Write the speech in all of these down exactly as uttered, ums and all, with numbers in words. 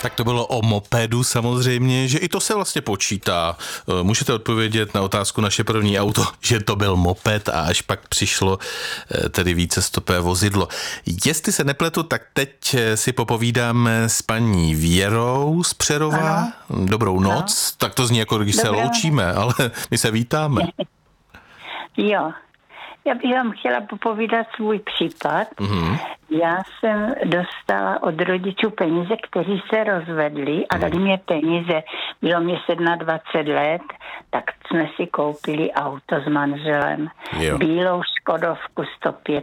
Tak to bylo o mopedu samozřejmě, že i to se vlastně počítá. Můžete odpovědět na otázku naše první auto, že to byl moped a až pak přišlo tedy vícestopé vozidlo. Jestli se nepletu, tak teď si popovídáme s paní Věrou z Přerova. Ano. Dobrou noc. No. Tak to zní jako když Dobrou. se loučíme, ale my se vítáme. Jo. Já bych vám chtěla popovídat svůj případ. Mm-hmm. Já jsem dostala od rodičů peníze, kteří se rozvedli a dali mě peníze. Bylo mě dvacet sedm let, tak jsme si koupili auto s manželem. Jo. Bílou Škodovku sto pět.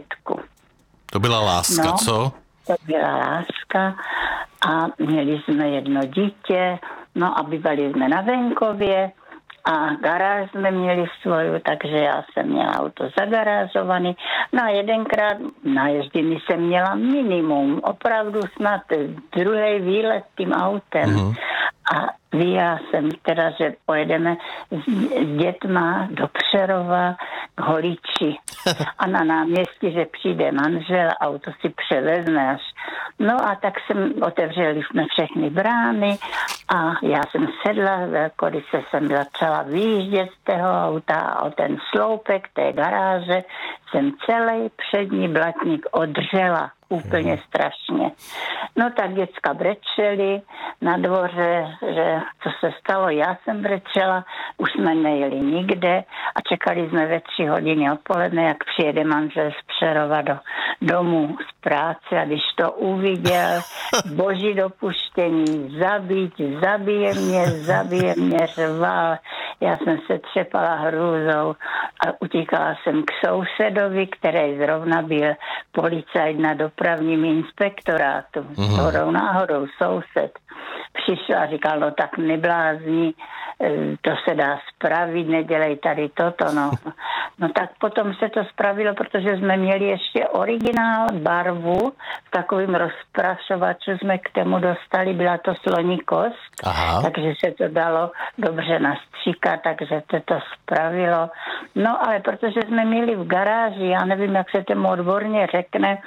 To byla láska, no, co? To byla láska a měli jsme jedno dítě, no a bývali jsme na venkově. A garáž jsme měli svoju, takže já jsem měla auto zagarážovaný. No a jedenkrát na jezdiny jsem měla minimum, opravdu snad druhý výlet tím autem. Uh-huh. A já jsem teda, že pojedeme s dětma do Přerova k Holiči. A na náměstí, že přijde manžel, auto si převezme až. No a tak jsem, otevřeli jsme všechny brány a já jsem sedla, když jsem začala vyjíždět z toho auta a o ten sloupek té garáže jsem celý přední blatník odřela. Úplně strašně. No tak děcka brečeli na dvoře, že co se stalo, já jsem brečela, už jsme nejeli nikde a čekali jsme ve tři hodiny odpoledne, jak přijede manžel z Přerova do domu z práce a když to uviděl, boží dopuštění, zabít, zabije mě, zabije mě, řval. Já jsem se třepala hrůzou a utíkala jsem k sousedovi, který zrovna byl policajt na dopravním inspektorátu. Mm-hmm. Hodou náhodou soused přišel a říkal, no tak neblázni, to se dá spravit, nedělej tady toto, no. No tak potom se to spravilo, protože jsme měli ještě originál barvu, v takovým rozprašovaču jsme k tomu dostali, byla to sloní kost, aha, takže se to dalo dobře nastříkat, takže to to spravilo. No ale protože jsme měli v garáži, já nevím, jak se tomu odborně řekne,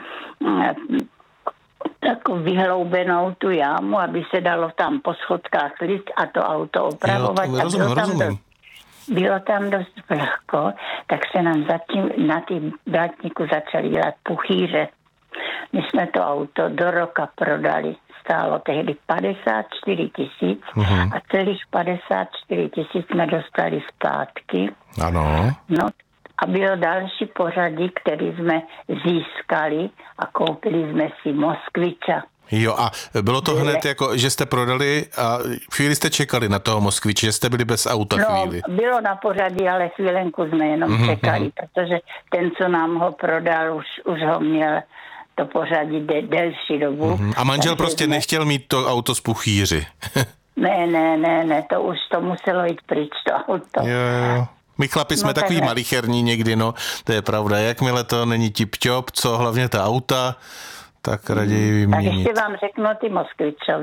takovou vyhloubenou tu jámu, aby se dalo tam po schodkách líst a to auto opravovat. Jo, rozumím, a bylo, rozumím. Tam dost, bylo tam dost vlhko, tak se nám zatím na tým blatníku začali dělat puchýře. My jsme to auto do roka prodali. Stálo tehdy padesát čtyři tisíc uh-huh. a celých padesát čtyři tisíc jsme dostali zpátky. Ano. No, a bylo další pořadí, který jsme získali a koupili jsme si Moskviča. Jo, a bylo to hned jako, že jste prodali a chvíli jste čekali na toho Moskviče, že jste byli bez auta chvíli. No, bylo na pořadí, ale chvílenku jsme jenom mm-hmm. čekali, protože ten, co nám ho prodal, už, už ho měl to pořadí de- delší dobu. Mm-hmm. A manžel prostě jsme... nechtěl mít to auto z puchýři. ne, ne, ne, ne, to už to muselo jít pryč, to auto. Jo, jo. My chlapi jsme no, takový malicherní někdy, no, to je pravda. Jakmile to není tip-top, co hlavně ta auta, tak raději vyměnit. Tak ještě vám řeknu ty Moskvičovi.